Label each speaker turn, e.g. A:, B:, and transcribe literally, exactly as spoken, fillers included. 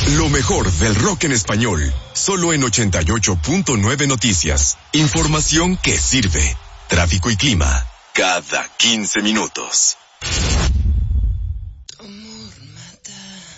A: Lo mejor del rock en español, solo en ochenta y ocho punto nueve Noticias. Información que sirve. Tráfico y clima, cada quince minutos.